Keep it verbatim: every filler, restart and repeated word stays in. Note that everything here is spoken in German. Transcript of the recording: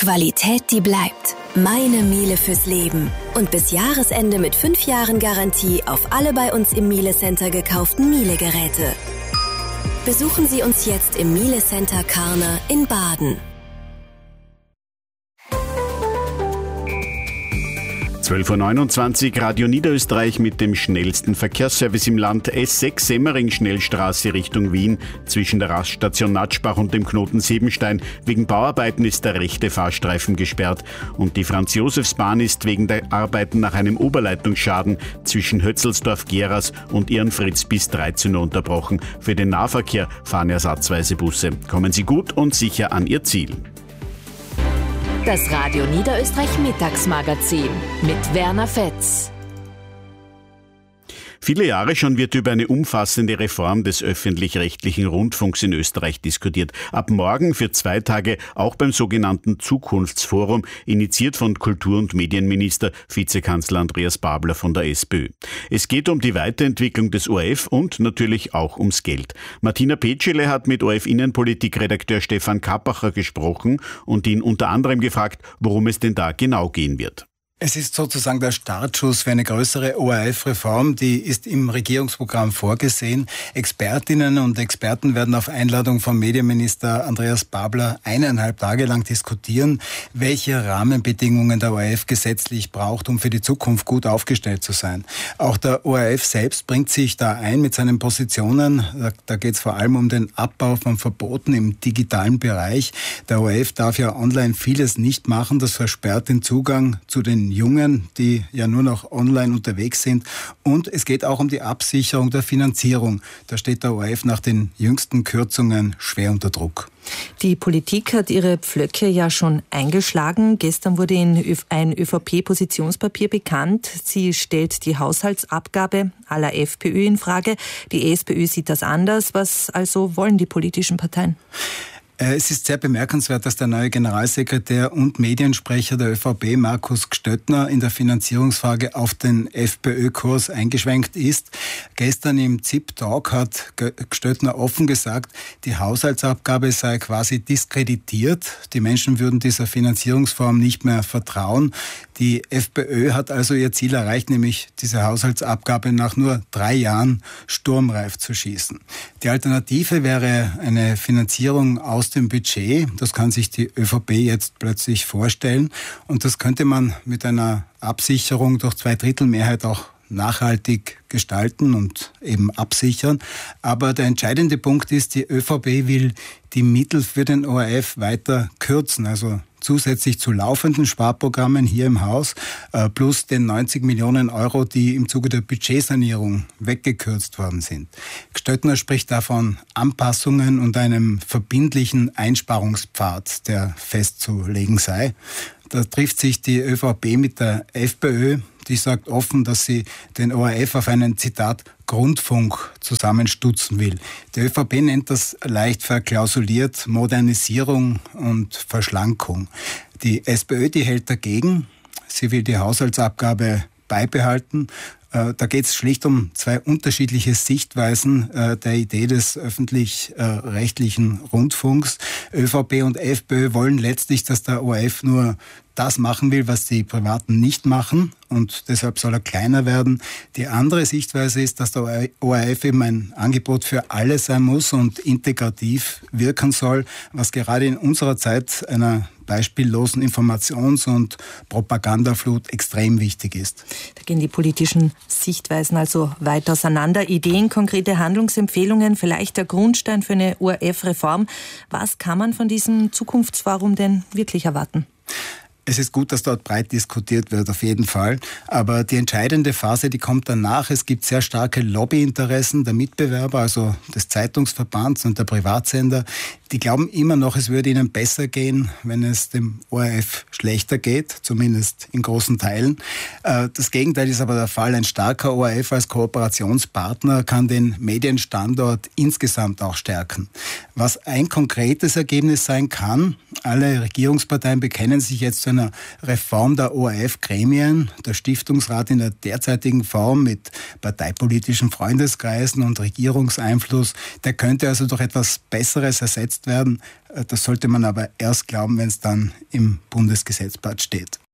Qualität, die bleibt. Meine Miele fürs Leben. Und bis Jahresende mit fünf Jahren Garantie auf alle bei uns im Miele Center gekauften Miele-Geräte. Besuchen Sie uns jetzt im Miele Center Karna in Baden. zwölf Uhr neunundzwanzig, Radio Niederösterreich mit dem schnellsten Verkehrsservice im Land. S sechs Semmering-Schnellstraße Richtung Wien. Zwischen der Raststation Natschbach und dem Knoten Siebenstein. Wegen Bauarbeiten ist der rechte Fahrstreifen gesperrt. Und die Franz-Josefs-Bahn ist wegen der Arbeiten nach einem Oberleitungsschaden zwischen Hötzelsdorf-Geras und Ehrenfritz bis dreizehn Uhr unterbrochen. Für den Nahverkehr fahren ersatzweise Busse. Kommen Sie gut und sicher an Ihr Ziel. Das Radio Niederösterreich Mittagsmagazin mit Werner Fetz. Viele Jahre schon wird über eine umfassende Reform des öffentlich-rechtlichen Rundfunks in Österreich diskutiert. Ab morgen für zwei Tage auch beim sogenannten Zukunftsforum, initiiert von Kultur- und Medienminister Vizekanzler Andreas Babler von der SPÖ. Es geht um die Weiterentwicklung des O R F und natürlich auch ums Geld. Martina Petschele hat mit O R F-Innenpolitik-Redakteur Stefan Kappacher gesprochen und ihn unter anderem gefragt, worum es denn da genau gehen wird. Es ist sozusagen der Startschuss für eine größere O R F-Reform, die ist im Regierungsprogramm vorgesehen. Expertinnen und Experten werden auf Einladung vom Medienminister Andreas Babler eineinhalb Tage lang diskutieren, welche Rahmenbedingungen der O R F gesetzlich braucht, um für die Zukunft gut aufgestellt zu sein. Auch der O R F selbst bringt sich da ein mit seinen Positionen. Da, da geht es vor allem um den Abbau von Verboten im digitalen Bereich. Der O R F darf ja online vieles nicht machen. Das versperrt den Zugang zu den Jungen, die ja nur noch online unterwegs sind. Und es geht auch um die Absicherung der Finanzierung. Da steht der O R F nach den jüngsten Kürzungen schwer unter Druck. Die Politik hat ihre Pflöcke ja schon eingeschlagen. Gestern wurde ein ÖVP-Positionspapier bekannt. Sie stellt die Haushaltsabgabe aller FPÖ in Frage. Die SPÖ sieht das anders. Was also wollen die politischen Parteien? Es ist sehr bemerkenswert, dass der neue Generalsekretär und Mediensprecher der ÖVP, Markus Gstöttner, in der Finanzierungsfrage auf den FPÖ-Kurs eingeschwenkt ist. Gestern im Z I P-Talk hat Gstöttner offen gesagt, die Haushaltsabgabe sei quasi diskreditiert. Die Menschen würden dieser Finanzierungsform nicht mehr vertrauen. Die FPÖ hat also ihr Ziel erreicht, nämlich diese Haushaltsabgabe nach nur drei Jahren sturmreif zu schießen. Die Alternative wäre eine Finanzierung aus dem Budget. Das kann sich die ÖVP jetzt plötzlich vorstellen. Und das könnte man mit einer Absicherung durch Zweidrittelmehrheit auch nachhaltig gestalten und eben absichern. Aber der entscheidende Punkt ist, die ÖVP will die Mittel für den O R F weiter kürzen, also zusätzlich zu laufenden Sparprogrammen hier im Haus, äh, plus den neunzig Millionen Euro, die im Zuge der Budgetsanierung weggekürzt worden sind. Gstöttner spricht davon Anpassungen und einem verbindlichen Einsparungspfad, der festzulegen sei. Da trifft sich die ÖVP mit der FPÖ, die sagt offen, dass sie den O R F auf einen, Zitat, Grundfunk zusammenstutzen will. Die ÖVP nennt das leicht verklausuliert Modernisierung und Verschlankung. Die SPÖ, die hält dagegen. Sie will die Haushaltsabgabe beibehalten. Da geht es schlicht um zwei unterschiedliche Sichtweisen der Idee des öffentlich-rechtlichen Rundfunks. ÖVP und FPÖ wollen letztlich, dass der O R F nur das machen will, was die Privaten nicht machen, und deshalb soll er kleiner werden. Die andere Sichtweise ist, dass der O R F eben ein Angebot für alle sein muss und integrativ wirken soll, was gerade in unserer Zeit einer beispiellosen Informations- und Propagandaflut extrem wichtig ist. Da gehen die politischen Sichtweisen also weit auseinander. Ideen, konkrete Handlungsempfehlungen, vielleicht der Grundstein für eine O R F-Reform. Was kann man von diesem Zukunftsforum denn wirklich erwarten? Es ist gut, dass dort breit diskutiert wird, auf jeden Fall. Aber die entscheidende Phase, die kommt danach. Es gibt sehr starke Lobbyinteressen der Mitbewerber, also des Zeitungsverbands und der Privatsender. Die glauben immer noch, es würde ihnen besser gehen, wenn es dem O R F schlechter geht, zumindest in großen Teilen. Das Gegenteil ist aber der Fall. Ein starker O R F als Kooperationspartner kann den Medienstandort insgesamt auch stärken. Was ein konkretes Ergebnis sein kann, alle Regierungsparteien bekennen sich jetzt zu einer einer Reform der O R F-Gremien. Der Stiftungsrat in der derzeitigen Form mit parteipolitischen Freundeskreisen und Regierungseinfluss, der könnte also durch etwas Besseres ersetzt werden. Das sollte man aber erst glauben, wenn es dann im Bundesgesetzblatt steht.